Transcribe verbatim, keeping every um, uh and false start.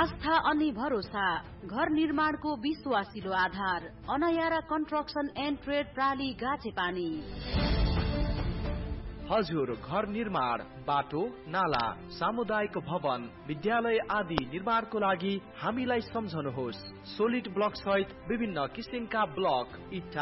आस्था अनि भरोसा, घर निर्माणको विश्वासिलो आधार, अनयारा कन्स्ट्रक्सन एन्ड ट्रेड प्राली गाछेपानी। हजुर, घर निर्माण, बाटो, नाला, सामुदायिक भवन, विद्यालय आदि निर्माणको लागि हामीलाई सम्झनुहोस्। सोलिड ब्लक सहित विभिन्न किसिमका ब्लक, इट्टा,